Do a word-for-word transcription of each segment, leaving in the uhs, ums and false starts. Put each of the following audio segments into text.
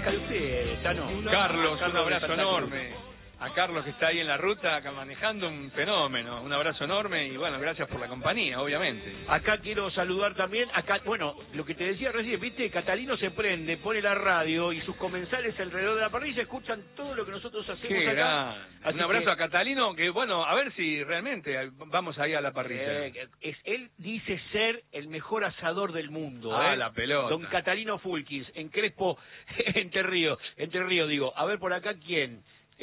cerca de usted, Tano. Carlos, Carlos un abrazo de Santa Cruz. enorme. A Carlos que está ahí en la ruta, acá manejando, un fenómeno. Un abrazo enorme y bueno, gracias por la compañía, obviamente. Acá quiero saludar también, acá, bueno, lo que te decía recién, viste, Catalino se prende, pone la radio y sus comensales alrededor de la parrilla escuchan todo lo que nosotros hacemos Qué acá. gran. Así Un abrazo que, a Catalino, que bueno, a ver si realmente vamos ahí a la parrilla. Eh, es, él dice ser el mejor asador del mundo. Ah, ¿eh? la pelota. Don Catalino Fulkins, en Crespo, Entre Ríos, Entre Ríos, digo. A ver por acá, ¿quién?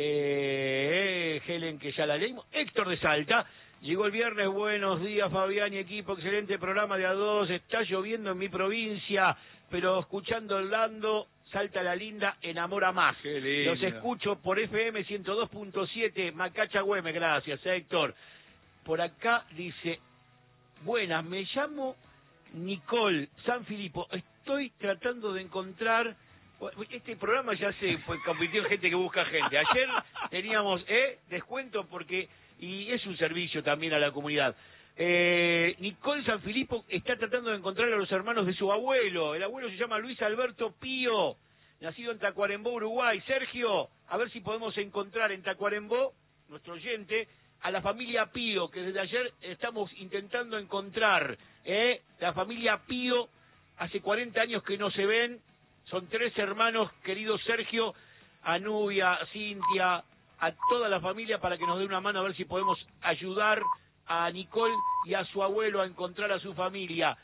Eh, Helen, que ya la leímos. Héctor de Salta. Llegó el viernes, buenos días Fabián y equipo, excelente programa de A dos, está lloviendo en mi provincia, pero escuchando Orlando, Salta la linda, enamora más. Qué lindo. Los escucho por F M ciento dos punto siete, Macacha Güemes, gracias Héctor. Por acá dice, buenas, me llamo Nicole San Filipo, estoy tratando de encontrar... Este programa ya se pues, convirtió en gente que busca gente. Ayer teníamos eh, descuento porque... y es un servicio también a la comunidad. Eh, Nicole San Filipo está tratando de encontrar a los hermanos de su abuelo. El abuelo se llama Luis Alberto Pío, nacido en Tacuarembó, Uruguay. Sergio, a ver si podemos encontrar en Tacuarembó, nuestro oyente, a la familia Pío, que desde ayer estamos intentando encontrar. ¿eh? La familia Pío, hace cuarenta años que no se ven, son tres hermanos, querido Sergio, a Nubia, Cintia, a toda la familia para que nos dé una mano a ver si podemos ayudar a Nicole y a su abuelo a encontrar a su familia.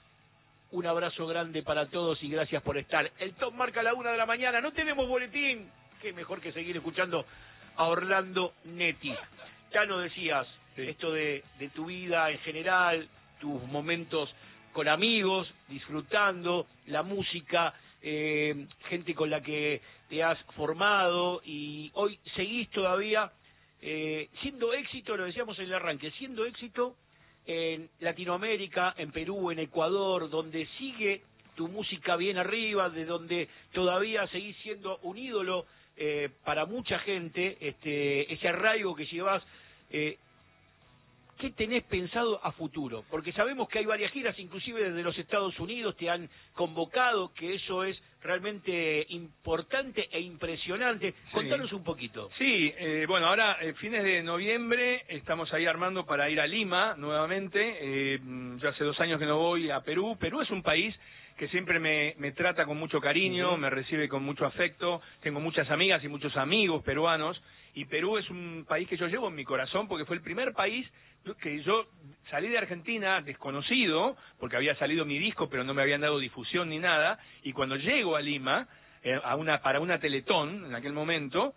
Un abrazo grande para todos y gracias por estar. El top marca la una de la mañana, no tenemos boletín. Qué mejor que seguir escuchando a Orlando Netti. Ya nos decías, sí, esto de, de tu vida en general, tus momentos con amigos, disfrutando, la música, eh, gente con la que te has formado y hoy seguís todavía eh, siendo éxito, lo decíamos en el arranque, siendo éxito en Latinoamérica, en Perú, en Ecuador, donde sigue tu música bien arriba, de donde todavía seguís siendo un ídolo eh, para mucha gente, este, ese arraigo que llevas. Eh, ¿Qué tenés pensado a futuro? Porque sabemos que hay varias giras, inclusive desde los Estados Unidos te han convocado, que eso es realmente importante e impresionante. Sí. Contanos un poquito. Sí, eh, bueno, ahora, eh, fines de noviembre, estamos ahí armando para ir a Lima nuevamente. Eh, ya hace dos años que no voy a Perú. Perú es un país que siempre me, me trata con mucho cariño, uh-huh. me recibe con mucho afecto. Tengo muchas amigas y muchos amigos peruanos. Y Perú es un país que yo llevo en mi corazón porque fue el primer país que yo salí de Argentina desconocido, porque había salido mi disco pero no me habían dado difusión ni nada, y cuando llego a Lima, eh, a una para una Teletón en aquel momento,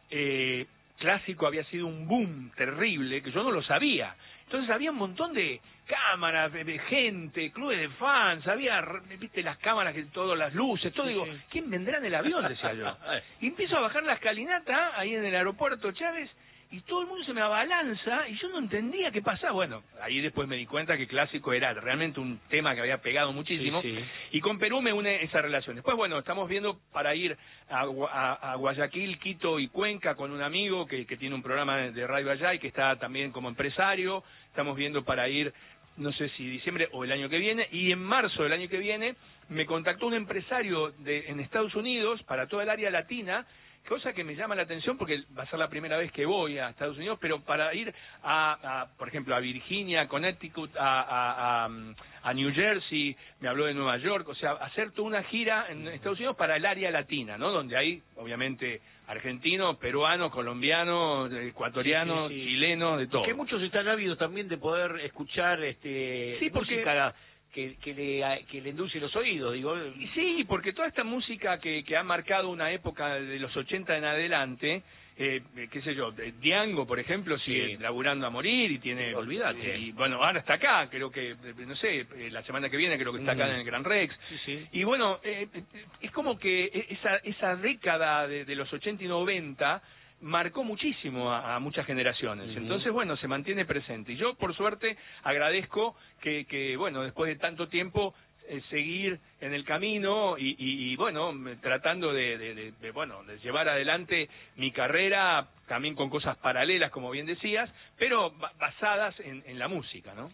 eh, Clásico había sido un boom terrible que yo no lo sabía. Entonces había un montón de cámaras, de, de gente, clubes de fans, había, viste, las cámaras, que todas las luces, todo. Sí, digo, sí. ¿Quién vendrá en el avión? Decía yo. Y empiezo a bajar la escalinata ahí en el aeropuerto Chávez y todo el mundo se me abalanza y yo no entendía qué pasaba. Bueno, ahí después me di cuenta que Clásico era realmente un tema que había pegado muchísimo, sí, sí. Y con Perú me une esa relación. Después, bueno, estamos viendo para ir a, a, a Guayaquil, Quito y Cuenca con un amigo que, que tiene un programa de radio allá y que está también como empresario. Estamos viendo para ir, no sé si diciembre o el año que viene, y en marzo del año que viene me contactó un empresario de, en Estados Unidos para toda el área latina, cosa que me llama la atención porque va a ser la primera vez que voy a Estados Unidos, pero para ir a, a por ejemplo, a Virginia, a Connecticut, a, a, a, a New Jersey, me habló de Nueva York, o sea, hacer toda una gira en Estados Unidos para el área latina, ¿no? Donde hay, obviamente, argentinos, peruanos, colombianos, ecuatorianos, sí, sí, sí. chilenos, de todo. Que muchos están ávidos también de poder escuchar este sí, porque... música que, que le que le endulce los oídos, digo. Sí, porque toda esta música que, que ha marcado una época de los ochenta en adelante, eh, qué sé yo, Diango, por ejemplo, sigue sí. laburando a morir y tiene... Olvídate. Y bueno, ahora está acá, creo que, no sé, la semana que viene creo que está acá mm. en el Gran Rex. Sí, sí. Y bueno, eh, es como que esa, esa década de, de los ochenta y noventa marcó muchísimo a, a muchas generaciones. Uh-huh. Entonces, bueno, se mantiene presente. Y yo, por suerte, agradezco que, que bueno, después de tanto tiempo, eh, seguir en el camino y, y, y bueno, tratando de, de, de, de, bueno, de llevar adelante mi carrera, también con cosas paralelas, como bien decías, pero basadas en, en la música, ¿no?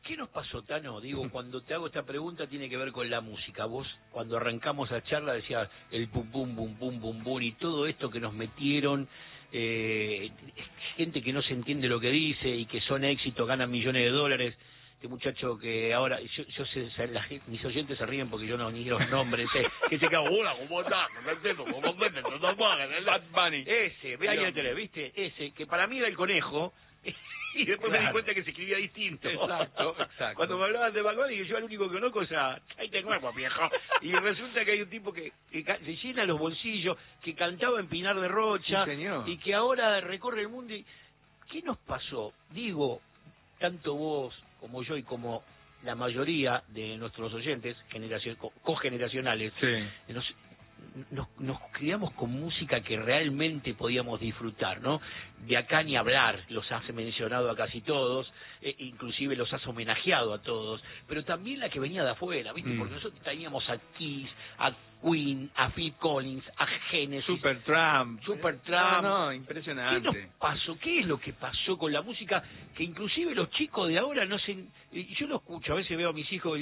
¿Qué nos pasó, Tano? Digo, cuando te hago esta pregunta tiene que ver con la música. Vos, cuando arrancamos la charla, decías el pum, pum, pum, pum, pum, pum, y todo esto que nos metieron, eh, gente que no se entiende lo que dice y que son éxitos, ganan millones de dólares. Este muchacho que ahora, yo, yo sé, la gente, mis oyentes se ríen porque yo no ni los nombres, eh, que se cago, hola, ¿cómo estás? No entiendo, ¿cómo entiendes? No te pagan, Bad Bunny. Ese, ve ahí en el tele, ¿viste? Ese, que para mí era el conejo, y después claro. me di cuenta que se escribía distinto. Exacto, exacto. Cuando me hablaban de Bad Bunny, yo el único que conozco, o sea, ahí te nuevo, viejo. Y resulta que hay un tipo que, que se llena los bolsillos, que cantaba en Pinar de Rocha, sí, señor. Y que ahora recorre el mundo. Y ¿qué nos pasó? Digo, tanto vos como yo y como la mayoría de nuestros oyentes generación, co cogeneracionales, sí. nos, nos, nos criamos con música que realmente podíamos disfrutar, ¿no? De acá ni hablar, los has mencionado a casi todos, eh, inclusive los has homenajeado a todos, pero también la que venía de afuera, ¿viste? Mm. Porque nosotros teníamos a Kiss, a Queen, a Phil Collins, a Genesis, Supertramp, Supertramp. No, no, impresionante. ¿Qué nos pasó? ¿Qué es lo que pasó con la música? Que inclusive los chicos de ahora no se... Yo lo escucho, a veces veo a mis hijos y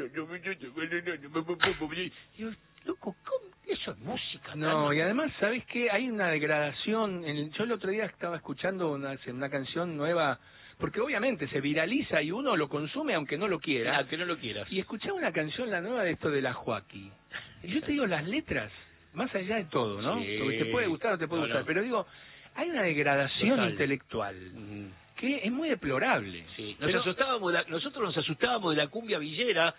digo, loco, ¿cómo? Eso es música. No, ¿no? Y además, ¿sabes qué? Hay una degradación. En, yo el otro día estaba escuchando una, una canción nueva, porque obviamente se viraliza y uno lo consume aunque no lo quiera. Aunque no lo quieras. Y escuchaba una canción, la nueva de esto de la Joaquí. Y yo te digo, las letras, más allá de todo, ¿no? Sí. Porque te puede gustar o te puede no, gustar, no. pero digo, hay una degradación Total. intelectual. Mm. que es muy deplorable. Sí, nos pero, asustábamos de la, nosotros nos asustábamos de la cumbia villera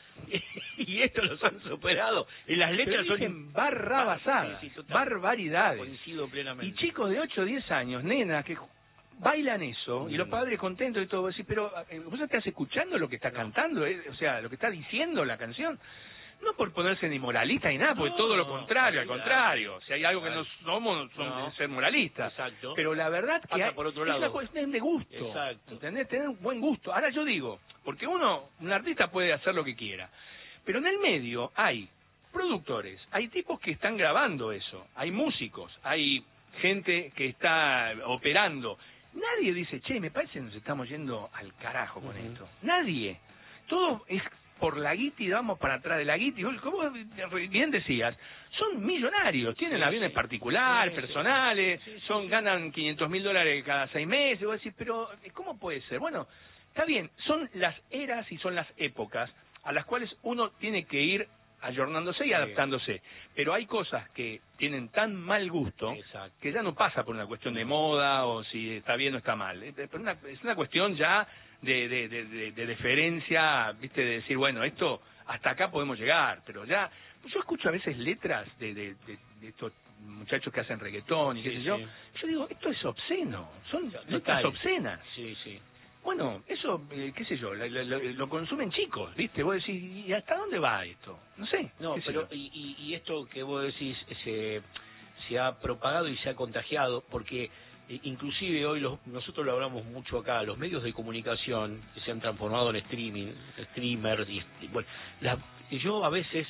y esto los han superado. Y las letras son barrabasadas, sí, sí, barbaridades. Coincido plenamente. Y chicos de ocho o diez años, nenas, que bailan eso, mm. y los padres contentos y todo, decís, pero vos estás escuchando lo que está no. cantando, eh? O sea, lo que está diciendo la canción. No por ponerse ni moralista ni nada, porque no, todo lo contrario, al contrario. Si hay algo que no somos, somos no. ser moralistas. Exacto. Pero la verdad que hay, por otro es lado. una cuestión de gusto. Exacto. ¿Entendés? Tener un buen gusto. Ahora yo digo, porque uno, un artista puede hacer lo que quiera, pero en el medio hay productores, hay tipos que están grabando eso, hay músicos, hay gente que está operando. Nadie dice, che, me parece que nos estamos yendo al carajo con uh-huh. esto. Nadie. Todo es por la guita y vamos para atrás de la guita. Y como bien decías, son millonarios, tienen sí, aviones sí. particulares, sí, personales, sí, sí, son sí. ganan quinientos mil dólares cada seis meses. Y vos decís, pero ¿cómo puede ser? Bueno, está bien, son las eras y son las épocas a las cuales uno tiene que ir ayornándose y adaptándose. Pero hay cosas que tienen tan mal gusto Exacto. que ya no pasa por una cuestión de moda o si está bien o está mal. Es una, es una cuestión ya de, de, de, de, de deferencia, viste, de decir, bueno, esto hasta acá podemos llegar, pero ya... Yo escucho a veces letras de, de, de, de estos muchachos que hacen reggaetón y qué sí, sé yo. Sí. Yo digo, esto es obsceno, son Total. letras obscenas. Sí, sí. Bueno, eso, eh, qué sé yo, lo, lo, lo consumen chicos, ¿viste? Vos decís, ¿y hasta dónde va esto? No sé. No, pero y, y, y esto que vos decís se, se ha propagado y se ha contagiado, porque eh, inclusive hoy los, nosotros lo hablamos mucho acá, los medios de comunicación que se han transformado en streaming, streamers, y, y bueno, la, yo a veces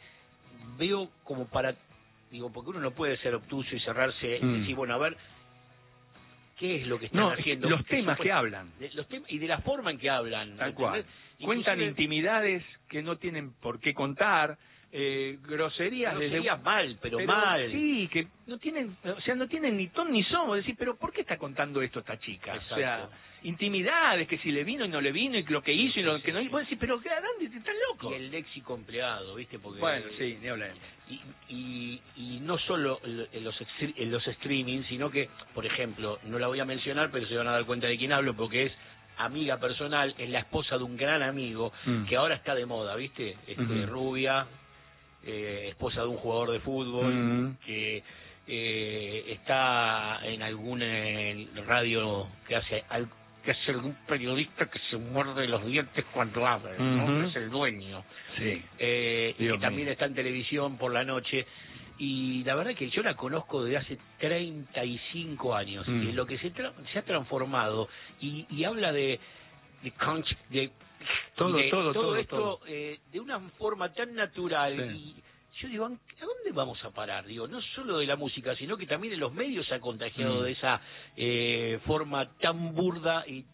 veo como para, digo, porque uno no puede ser obtuso y cerrarse mm. y decir, bueno, a ver, ¿qué es lo que están no, haciendo? Los temas que hablan. De, los temas y de la forma en que hablan. Tal cual. Cuentan intimidades que no tienen por qué contar, eh, groserías. Groserías desde... mal, pero, pero mal. Sí, que no tienen, o sea, no tienen ni ton ni son. Vos decís, pero ¿por qué está contando esto esta chica? Exacto. O sea, intimidades, que si le vino y no le vino, y lo que hizo y lo sí, que no hizo. Vos decís, pero ¿a dónde estás loco? Y el léxico empleado, ¿viste? Porque, bueno, sí, ni hablar. Y, y, y no solo en los, en los streaming, sino que, por ejemplo, no la voy a mencionar, pero se van a dar cuenta de quién hablo, porque es amiga personal, es la esposa de un gran amigo, mm. que ahora está de moda, ¿viste? Este, mm-hmm. Rubia, eh, esposa de un jugador de fútbol, mm-hmm. que eh, está en algún eh, radio que hace al, que es algún periodista que se muerde los dientes cuando habla, ¿no? Uh-huh. Es el dueño. Sí. Eh, y que también está en televisión por la noche. Y la verdad que yo la conozco desde hace treinta y cinco años. Mm. Y lo que se, tra se ha transformado, y, y habla de de, conch, de, todo, de todo, todo, todo esto todo. Eh, de una forma tan natural. Sí. Y yo digo, ¿a dónde vamos a parar? Digo, no solo de la música, sino que también en los medios se ha contagiado mm. de esa eh, forma tan burda y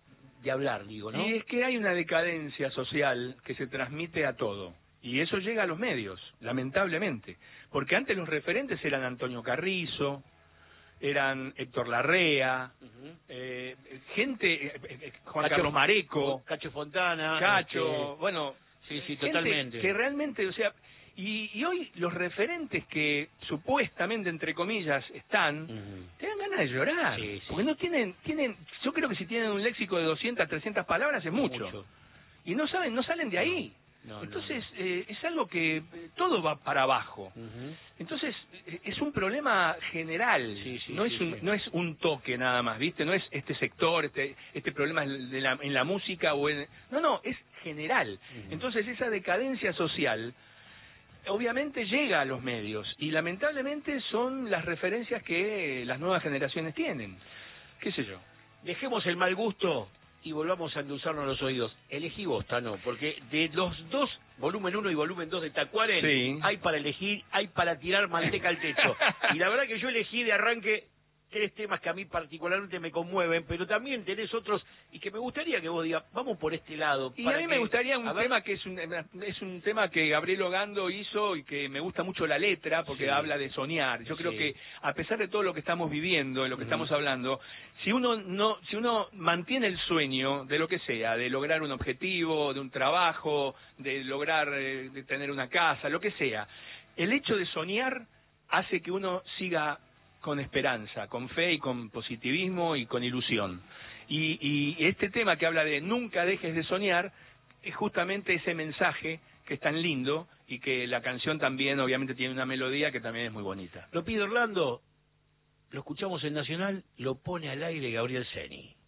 de hablar, digo, ¿no? Y es que hay una decadencia social que se transmite a todo. Y eso llega a los medios, lamentablemente. Porque antes los referentes eran Antonio Carrizo, eran Héctor Larrea, uh-huh. eh, gente, eh, eh, Juan Cacho, Carlos Mareco, Cacho Fontana, Cacho, este, bueno, sí, sí, gente totalmente. Que realmente, o sea, y, y hoy los referentes que supuestamente, entre comillas, están, uh-huh. te dan ganas de llorar, sí, sí. Porque no tienen, tienen, yo creo que si tienen un léxico de doscientas, trescientas palabras es mucho, mucho. Y no saben, no salen de ahí. No, Entonces, no, no. Eh, es algo que eh, todo va para abajo. Uh-huh. Entonces, eh, es un problema general, sí, sí, no, sí, es un, sí. no es un toque nada más, ¿viste? No es este sector, este este problema de la, en la música o en... No, no, es general. Uh-huh. Entonces, esa decadencia social, obviamente llega a los medios y lamentablemente son las referencias que las nuevas generaciones tienen. ¿Qué sé yo? Dejemos el mal gusto y volvamos a endulzarnos los oídos. Elegí vos, Tano, porque de los dos, volumen uno y volumen dos de Tacuaren, sí. hay para elegir, hay para tirar manteca al techo. Y la verdad que yo elegí de arranque tres temas que a mí particularmente me conmueven, pero también tenés otros y que me gustaría que vos digas, vamos por este lado. Y a mí que, me gustaría un tema que es un, es un tema que Gabriel Ogando hizo y que me gusta mucho la letra, porque sí. habla de soñar. Yo creo sí. que a pesar de todo lo que estamos viviendo, de lo que uh-huh. estamos hablando, si uno no, si uno mantiene el sueño de lo que sea, de lograr un objetivo, de un trabajo, de lograr eh, de tener una casa, lo que sea, el hecho de soñar hace que uno siga con esperanza, con fe y con positivismo y con ilusión. Y, y este tema que habla de nunca dejes de soñar es justamente ese mensaje que es tan lindo y que la canción también obviamente tiene una melodía que también es muy bonita. Lo pide Orlando, lo escuchamos en Nacional, lo pone al aire Gabriel Ceni.